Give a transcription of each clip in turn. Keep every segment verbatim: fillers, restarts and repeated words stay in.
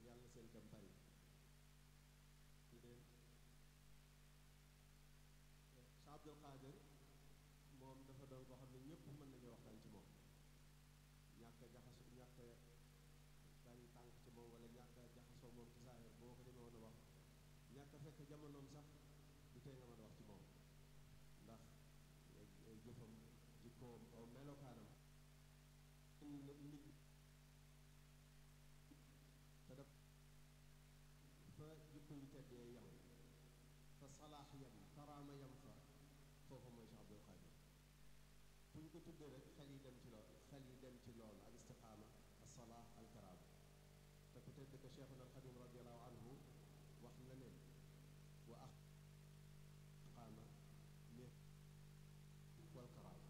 yàlla seen kam bari di leen Cheikh Abdul Qadir moom dafa doon koo xam ne ñëpp mën nañu waxtaan ci moom ñàkk a jaxasu ñàkk a bari tànk ci moom wala ñàkk a jaxasoo moom ci saahir boo ko demee woon a wax ñàkk a fekk jamonoom sax du tee nga mën a wax ci moom ndax ay jëfam jikkoom aw melokaanam nit te daf fa jikko yu teddee yam fa salaax yam karaama yam fa foofu mooy Cheikh Abdul Qadir fu ñu ko tuddee rek xel yi dem ci lool xel yi dem ci lool al istiqaama al salaax al karaama te ku tedd ko Cheikhuna al Xadim radiallahu anhu wax na ne wa aqaama ne wal karaama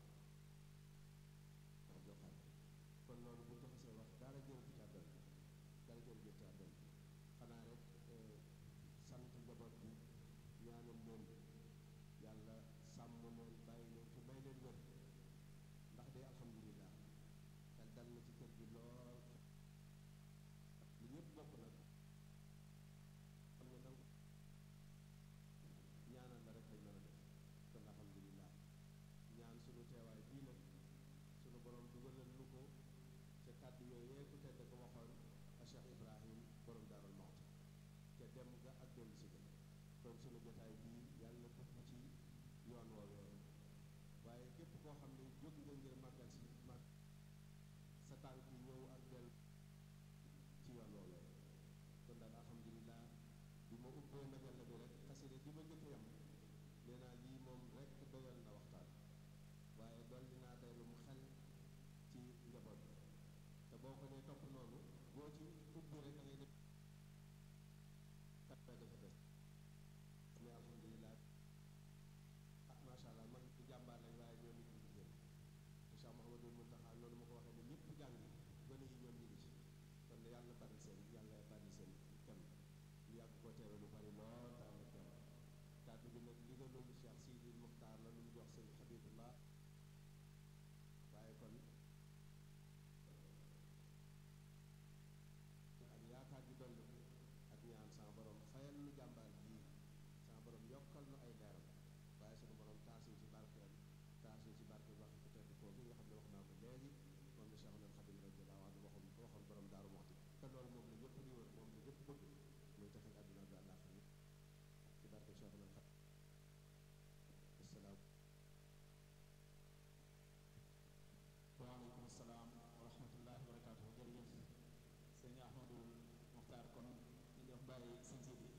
Abdul Qadir kon loolu bu ñu ko xasee wax dara jëw ci àddal bi dara jëw ci àddal bi xanaa rek sant njaboot bi ñaanal leen yàlla sàmm leen bàyyi leen fi may leen wér ndax de alhamdulilah xel dal na ci kër gi lool lu ñëpp bokk nag xam ne danga ñaanal la rek lañ mën a def kon alhamdulilah ñaan sunu teewaay bii nag sunu borom dugalal lu ko ca kàddu yooyee ku tedd ko waxoon a Cheikh Ibrahim borom Daarul Muxti te dem ga ak dellu si ga kon sunu jotaay bii yàlla dugg ci yoon woowee waaye képp koo xam ne jóg nga ngir màggal si màgg sa tànk ñëw ak dellu ci yoon woowee kon daal alhamdulilah bi ma ubbee majalla bi rek xasida di ma njëkk yam nee naa lii moom rek doyal na waxtaan waaye dolli naa day lu mu xel ci njaboot bi te boo ko nee topp noonu boo ci ubbi rek da ngay def kat dafa des mais alhamdulilah ah macha allah man ci jàmbaar lañ waaye ñoom it ñu ngi jël te Cheikh Mouhamadou Mountakha noonu ma ko waxee ne ñëpp jàngi gone yi ñoom ñu ngi ci kon yàlla bari seen yàlla bari seen kenn ñu yàgg koo teewe lu bari lool te am na kenn kàddu bi nag li nga loolu Cheikh Sidi Muxtaar la lu mu jox sëñ Habibullah waaye kon ak yaakaar ji dolli ak ñaan sama borom fayal nu jàmbaar jii sama borom yokkal nu ay leeram waaye sunu borom taasuñ ci barkeel taasuñ ci barkeel wax ku tedd koo bi nga xam ne wax naa ko léegi moom la Cheikhul Khadim radiyallahu anhu waxoon waxoon borom Daaru Muxti te loolu moom la ñëpp di wër moom la ñëpp bëgg muy tax ak àdduna bi àllaaxira ci barke Cheikhul Khadim asalaam waaleykum salaam wa rahmatullahi wa barakaatuh jërëjëf sëñ Ahmadou Mokhtar kon ñu def bàyyi sëñ Sidi